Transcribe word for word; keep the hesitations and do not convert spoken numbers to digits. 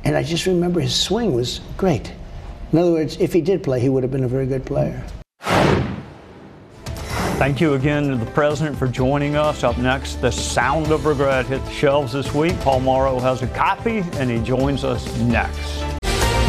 And I just remember his swing was great. In other words, if he did play, he would have been a very good player. Thank you again to the president for joining us. Up next, The Sound of Regret hit the shelves this week. Paul Morrow has a copy, and he joins us next.